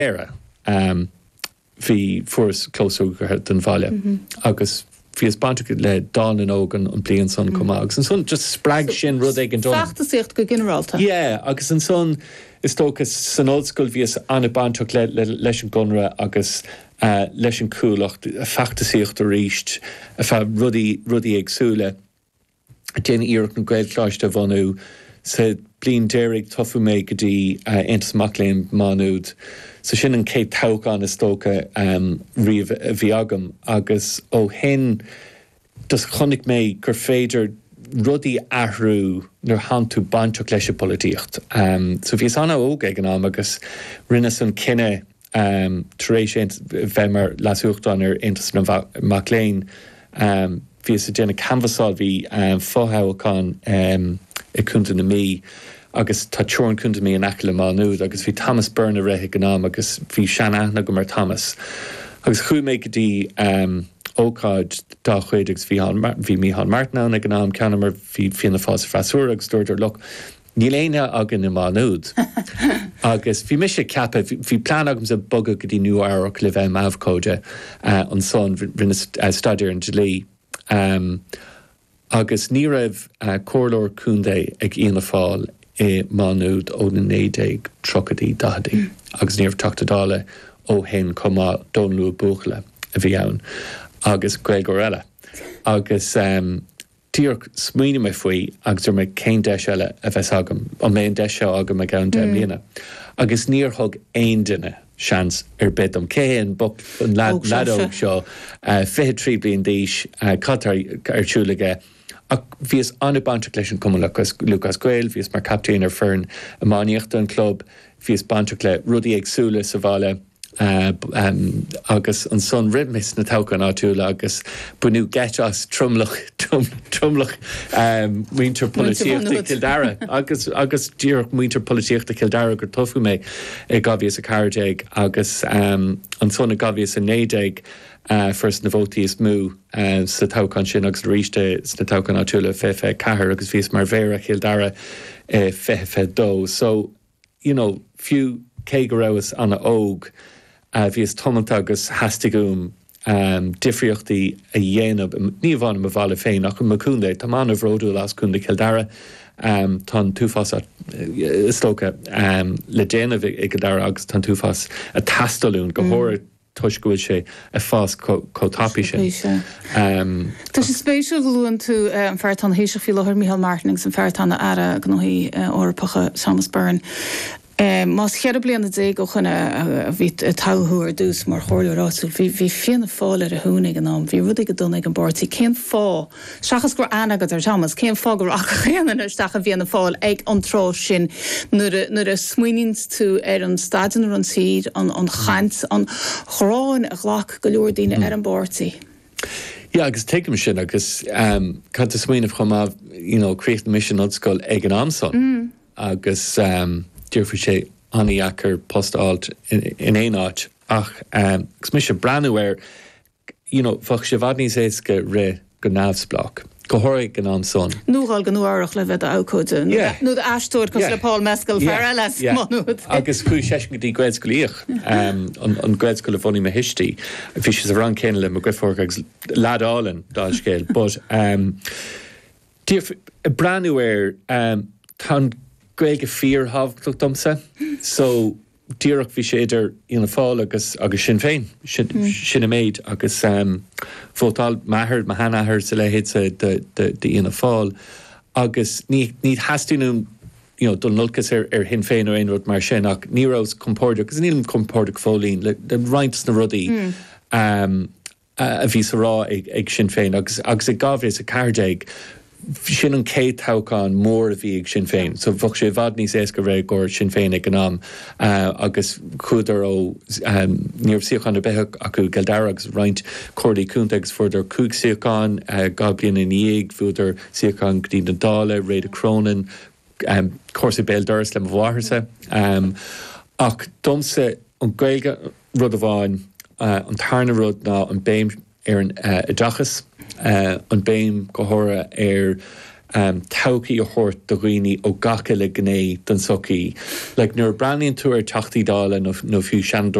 era hí furas clósú den bhaile agus hí is bantu le dáin ógan an blion son comá agus an son just sprag sin rud ag an dom. Fachtasaíocht go generalta. Yeah, agus an son is tógus san oldschool hí is anna bantu leis an gonra agus leis an cúlacht fachtasaíocht a ríist a fa rudí agsúla déana íireach na Gaelchláiste bhanú sa blin déirigh tofu mé go dtí Aontas Mac Léinn Manúd. So sin an cé tágan is tóca riamh a bhí agam agus ó hen dus chonig mé gur féidir rudí ahrú nar hantu banteach leis a políocht. So bhí anna óg ag an am agus rinne san cinenne taréis bheitmar lasúchtán ar Aontas Mac Léinn hí sa déna canvasáil hí fóthailcán i cúnta na mí agus tá teoran cúnta mí an aice Manúd agus bhí Thomas Byrne a réithe gnám agus bhí seanna go mar Thomas. Agus chuú mé go dtí ócáid dá chuidegus bhí Mícheál Martin ag gnám ceanamar bhí fianna fás freisúr agus dúirtar loch ní léine agan na Manúd. Agus bhí mis sé ceappa bhí plán agam sa bogad go dtí nu áireach le bheith mabhcóide an son rinne staidir an Dlí. Agus ní raibh cóirleoir cúndé ag Íona Fáil i Manúd ó na 1930 agus níor tachtadála ó hen comá Don Lua Buachla a bhí ann agus Gregor eile. Agus tíorc smuoine mé faoi agus dur mé cén deis eile a bheits agam an mé an deis seo agam a gan dem líana. Agus níor thug aon duine seans bed am céan boc an ladóg seo fé trí blion díis catar arsúlaige. Ach bhíos anna banteach leis an cumach Lucas Gael, bhíos mar captain ar fearn a máíocht an club, bhíos banteach le rudí agsúla sa bhaile agus an son ridmis na tácan áitiúla agus bunú geitás trumlach muintir políochta Kildare agus díoch muintir políochta Kildare gur tofu mé ag gavíos a cardéig agus an son a gavíos a néideig first na bhótaí is mú sa tácan sin agus ríiste na tácan áitiúla fefe cahar agus bhís mar bhéire Kildare fefe dó. So, fiú cé go raibhas anna óg bhíos tomant agus hastigúm difriochtaí a dhéanamh ní bhánam a bhla féin ach an macúndé tá anna bhródú las chun de Kildare tá túfas istócha le déanamh i Kildare agus tá túfas a tastalún go hóir tuisgúil sé a fás cótápi sé. Tá sé spéisiú goúin tú an feartán hééisise fi lethir Mícheál Martin san feartána ara gnoí orpacha Thomas Byrne. Más chead blianana dé go chuna a bhí táthúir dús mar chóirlerású, bhí fianna fáil ar a húnig an ná, bhí rudig go donna an bortí, céim fá, seachas gur anagad ar Thomas, céim fá gur ach chéanana ar stacha bhíanana fáil ag an trá sin nuair a smuoinins tú ar an staidir an siad, an chaint, an chráin a ghlach go leor daoine ar an bortí. Ja, agus teim sin agus cad a smuoineh chumá, críocht mission odscoil ag an amson agus dúrfu sé aníachar postáilt in éon áit ach gus mis sé breanúir fach sé bhhad níos éasca ré go nábsblach go thoraigh an am son. Núáil go nuairach le bheith ácóide nó de eistúir cos le Paul Mescal fear eile manúd. Agus chuú seis go dtí gréadscoilíoch an gréadscoil a bhí me histí a bhí sé a ran céine le mo griffór agus ladálan dá scéil, but breanúir tá Gréige fear havh domsa, so díireach bhí sé idir Íona Fáil agus Sinn Féin sinna méid agus fótáil maithir mahanahir sa lehéadsa de Íona Fáil agus ní hastíúm don nulcas ar Sinn Féin ó aonrad mar sin ach nírós compórdaach agus nílim compórdaach fólín le rointas na rudaí a bhí sa rá ag Sinn Féin agus ag gábhréis a cardéig sin an cé tácán mór a bhí ag Sinn Féin, so bfach sé bhd níos éasca ré gur Sinn Féin ag an am agus chuidir ó níor siochan a bheith acu Kildare agus roint códaí cúnta agus fuidir cúg siocán gá bliana in íag fuidir siocán go dtí na dála réad a crónan córsa béal doras le bhhairsa ach domsa an gailge rud a bháin an tarna rud ná an béim ar an dachas an béim go thora ar tauci a chót do roioine ó gacha le gné don socí. Like nuair braíonn tú ar tachtaí dála nó fiú sean